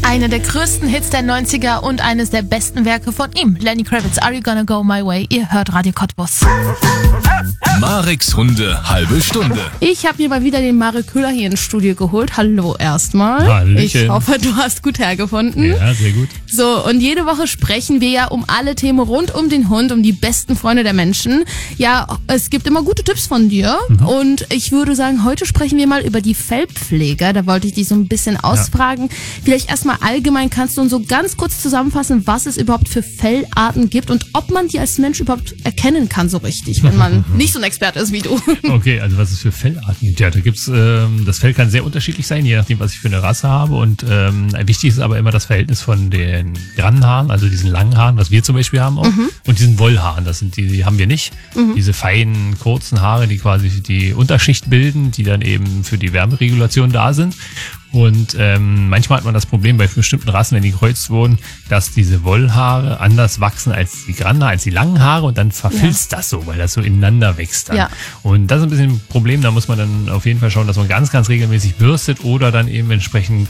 Einer der größten Hits der 90er und eines der besten Werke von ihm, Lenny Kravitz, Are You Gonna Go My Way? Ihr hört Radio Cottbus. Mareks Hunde, halbe Stunde. Ich habe mir mal wieder den Marek Köhler hier ins Studio geholt. Hallo erstmal. Hallöchen. Ich hoffe, du hast gut hergefunden. Ja, sehr gut. So, und jede Woche sprechen wir ja um alle Themen rund um den Hund, um die besten Freunde der Menschen. Ja, es gibt immer gute Tipps von dir. Und ich würde sagen, heute sprechen wir mal über die Fellpflege. Da wollte ich dich so ein bisschen ausfragen. Vielleicht erstmal allgemein, kannst du uns so ganz kurz zusammenfassen, was es überhaupt für Fellarten gibt und ob man die als Mensch überhaupt erkennen kann so richtig, wenn man nicht so ein Experte ist wie du. Okay, also was es für Fellarten gibt. Ja, da gibt's, das Fell kann sehr unterschiedlich sein, je nachdem, was ich für eine Rasse habe. Und wichtig ist aber immer das Verhältnis von den Grannenhaaren, also diesen langen Haaren, was wir zum Beispiel haben auch, und diesen Wollhaaren. Das sind die haben wir nicht. Diese feinen, kurzen Haare, die quasi die Unterschicht bilden, die dann eben für die Wärmeregulation da sind. Und manchmal hat man das Problem bei bestimmten Rassen, wenn die gekreuzt wurden, dass diese Wollhaare anders wachsen als die Grannenhaare, als die langen Haare, und dann verfilzt das so, weil das so ineinander wächst dann. Ja. Und das ist ein bisschen ein Problem, da muss man dann auf jeden Fall schauen, dass man ganz, ganz regelmäßig bürstet oder dann eben entsprechend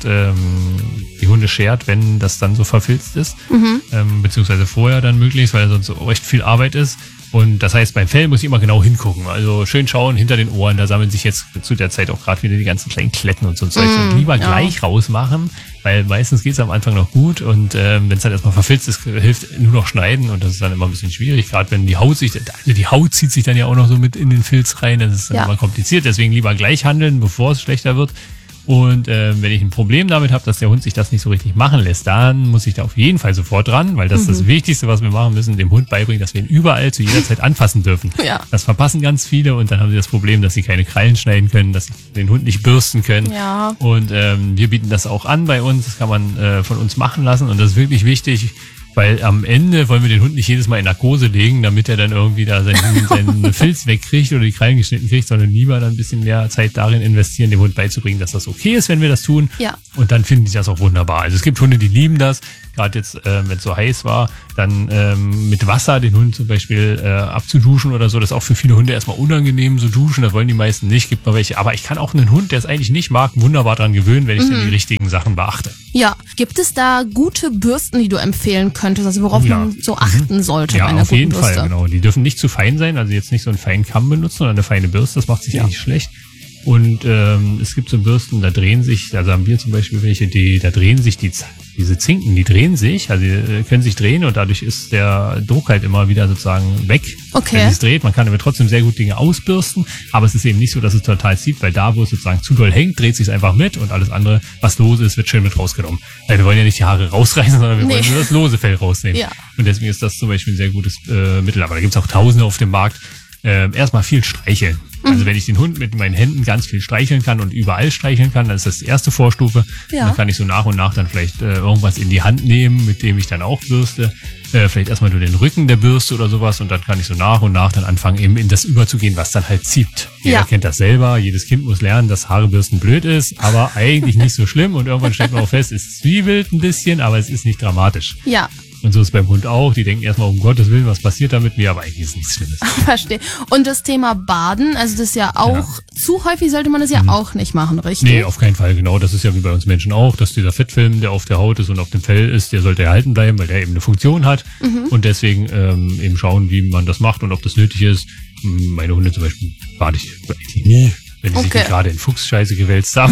die Hunde schert, wenn das dann so verfilzt ist, beziehungsweise vorher dann möglichst, weil sonst so recht viel Arbeit ist. Und das heißt, beim Fell muss ich immer genau hingucken. Also schön schauen hinter den Ohren. Da sammeln sich jetzt zu der Zeit auch gerade wieder die ganzen kleinen Kletten und so ein Zeug. Und lieber gleich rausmachen, weil meistens geht's am Anfang noch gut. Und wenn es dann erstmal verfilzt ist, hilft nur noch schneiden. Und das ist dann immer ein bisschen schwierig. Gerade wenn die Haut die Haut zieht sich dann ja auch noch so mit in den Filz rein. Das ist dann immer kompliziert. Deswegen lieber gleich handeln, bevor es schlechter wird. Und wenn ich ein Problem damit habe, dass der Hund sich das nicht so richtig machen lässt, dann muss ich da auf jeden Fall sofort dran, weil das ist das Wichtigste, was wir machen müssen, dem Hund beibringen, dass wir ihn überall zu jeder Zeit anfassen dürfen. Ja. Das verpassen ganz viele und dann haben sie das Problem, dass sie keine Krallen schneiden können, dass sie den Hund nicht bürsten können. Ja. Und wir bieten das auch an bei uns, das kann man von uns machen lassen und das ist wirklich wichtig, weil am Ende wollen wir den Hund nicht jedes Mal in Narkose legen, damit er dann irgendwie da seinen Filz wegkriegt oder die Krallen geschnitten kriegt, sondern lieber dann ein bisschen mehr Zeit darin investieren, dem Hund beizubringen, dass das okay ist, wenn wir das tun. Ja. Und dann finden die das auch wunderbar. Also es gibt Hunde, die lieben das. Gerade jetzt, wenn es so heiß war, dann mit Wasser den Hund zum Beispiel abzuduschen oder so. Das ist auch für viele Hunde erstmal unangenehm, so duschen. Das wollen die meisten nicht. Gibt noch welche. Aber ich kann auch einen Hund, der es eigentlich nicht mag, wunderbar dran gewöhnen, wenn ich dann die richtigen Sachen beachte. Ja. Gibt es da gute Bürsten, die du empfehlen könntest, also worauf man so achten sollte bei einer auf guten jeden Bürste? Fall, genau. Die dürfen nicht zu fein sein, also jetzt nicht so einen feinen Kamm benutzen, sondern eine feine Bürste. Das macht sich eigentlich schlecht. Und es gibt so Bürsten, da drehen sich, also haben wir zum Beispiel welche, da drehen sich diese Zinken, die drehen sich, also die können sich drehen und dadurch ist der Druck halt immer wieder sozusagen weg, wenn es dreht. Man kann aber trotzdem sehr gut Dinge ausbürsten, aber es ist eben nicht so, dass es total zieht, weil da, wo es sozusagen zu doll hängt, dreht sich es einfach mit und alles andere, was lose ist, wird schön mit rausgenommen. Weil wir wollen ja nicht die Haare rausreißen, sondern wir wollen nur das lose Fell rausnehmen. Ja. Und deswegen ist das zum Beispiel ein sehr gutes Mittel, aber da gibt es auch Tausende auf dem Markt. Erstmal viel streicheln. Also wenn ich den Hund mit meinen Händen ganz viel streicheln kann und überall streicheln kann, dann ist das die erste Vorstufe. Ja. Dann kann ich so nach und nach dann vielleicht irgendwas in die Hand nehmen, mit dem ich dann auch bürste. Vielleicht erstmal nur den Rücken der Bürste oder sowas und dann kann ich so nach und nach dann anfangen, eben in das überzugehen, was dann halt zieht. Jeder kennt das selber. Jedes Kind muss lernen, dass Haarebürsten blöd ist, aber eigentlich nicht so schlimm und irgendwann stellt man auch fest, es zwiebelt ein bisschen, aber es ist nicht dramatisch. Ja. Und so ist es beim Hund auch. Die denken erstmal, um Gottes Willen, was passiert da mit mir? Aber eigentlich ist nichts Schlimmes. Verstehe. Und das Thema Baden, also das ist ja auch, zu häufig sollte man das ja auch nicht machen, richtig? Nee, auf keinen Fall, genau. Das ist ja wie bei uns Menschen auch, dass dieser Fettfilm, der auf der Haut ist und auf dem Fell ist, der sollte erhalten bleiben, weil der eben eine Funktion hat. Und deswegen eben schauen, wie man das macht und ob das nötig ist. Meine Hunde zum Beispiel bade ich eigentlich nie, wenn die sich nicht gerade in Fuchsscheiße gewälzt haben.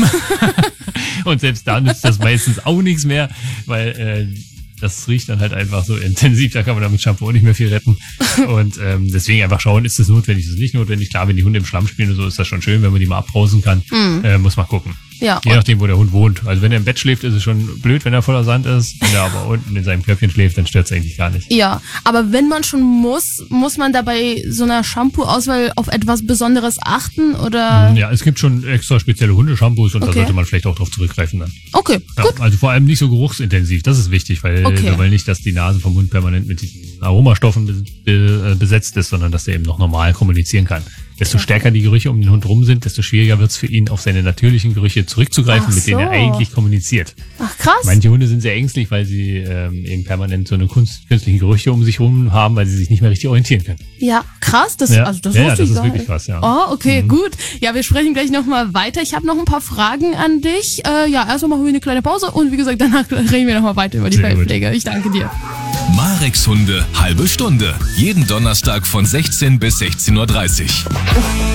Und selbst da nützt das meistens auch nichts mehr, weil das riecht dann halt einfach so intensiv, da kann man damit Shampoo auch nicht mehr viel retten. Und deswegen einfach schauen, ist das notwendig, ist es nicht notwendig. Klar, wenn die Hunde im Schlamm spielen und so, ist das schon schön, wenn man die mal abbrausen kann. Muss man gucken. Ja. Je nachdem, wo der Hund wohnt. Also wenn er im Bett schläft, ist es schon blöd, wenn er voller Sand ist. Wenn er aber unten in seinem Köpfchen schläft, dann stört es eigentlich gar nicht. Ja, aber wenn man schon muss man da bei so einer Shampoo-Auswahl auf etwas Besonderes achten, oder? Ja, es gibt schon extra spezielle Hundeshampoos und da sollte man vielleicht auch drauf zurückgreifen dann. Okay, gut. Also vor allem nicht so geruchsintensiv, das ist wichtig, weil wir wollen nicht, dass die Nase vom Hund permanent mit diesen Aromastoffen besetzt ist, sondern dass der eben noch normal kommunizieren kann. desto stärker die Gerüche um den Hund rum sind, desto schwieriger wird es für ihn, auf seine natürlichen Gerüche zurückzugreifen, mit denen er eigentlich kommuniziert. Ach, krass. Manche Hunde sind sehr ängstlich, weil sie eben permanent so eine künstlichen Gerüche um sich rum haben, weil sie sich nicht mehr richtig orientieren können. Ja, krass. Das das wusste ich ist gar wirklich nicht. krass, ja. Oh, okay, gut. Ja, wir sprechen gleich nochmal weiter. Ich habe noch ein paar Fragen an dich. Erstmal machen wir eine kleine Pause und wie gesagt, danach reden wir nochmal weiter über die Fellpflege. Ich danke dir. Marex Hunde, halbe Stunde. Jeden Donnerstag von 16 bis 16:30 Uhr.